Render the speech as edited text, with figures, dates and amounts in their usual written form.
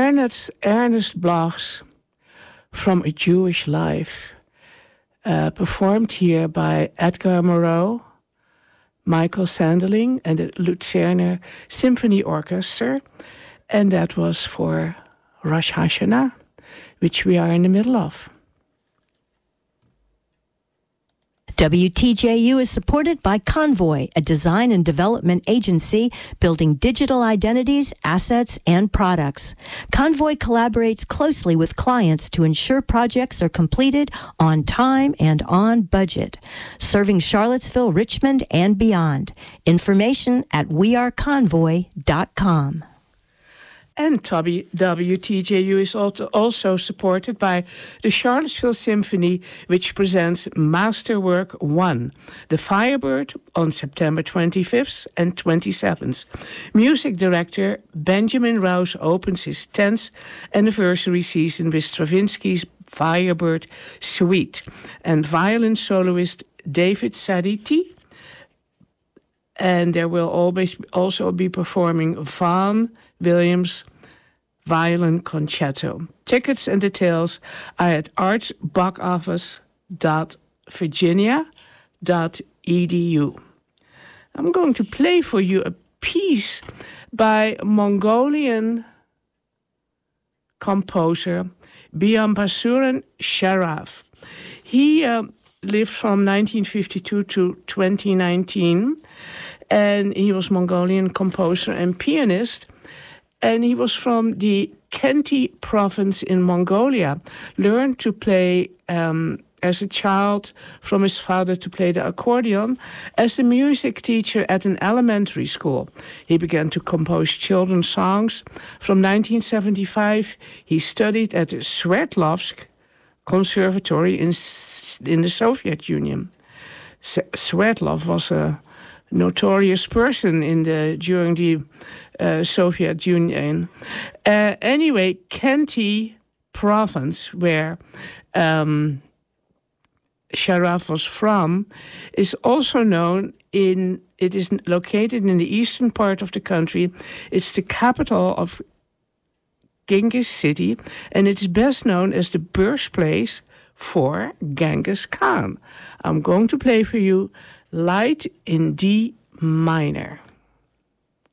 Ernest Bloch's From a Jewish Life, performed here by Edgar Moreau, Michael Sanderling, and the Luzerner Symphony Orchestra. And that was for Rosh Hashanah, which we are in the middle of. WTJU is supported by Convoy, a design and development agency building digital identities, assets, and products. Convoy collaborates closely with clients to ensure projects are completed on time and on budget, serving Charlottesville, Richmond, and beyond. Information at weareconvoy.com. And WTJU is also supported by the Charlottesville Symphony, which presents Masterwork 1, The Firebird, on September 25th and 27th. Music director Benjamin Rouse opens his 10th anniversary season with Stravinsky's Firebird Suite, and violin soloist David Sariti. And there will always also be performing Vaughan Williams' Violin Concerto. Tickets and details are at artsbookoffice.virginia.edu. I'm going to play for you a piece by Mongolian composer Biambasuren Sharaf. He lived from 1952 to 2019, and he was Mongolian composer and pianist. And he was from the Khenti province in Mongolia. Learned to play as a child from his father to play the accordion as a music teacher at an elementary school. He began to compose children's songs. From 1975, he studied at the Sverdlovsk Conservatory in the Soviet Union. Sverdlov was a notorious person during the Soviet Union. Anyway, Khenti province, where Sharaf was from, is also known it is located in the eastern part of the country. It's the capital of Genghis City, and it's best known as the birthplace for Genghis Khan. I'm going to play for you Light in D minor.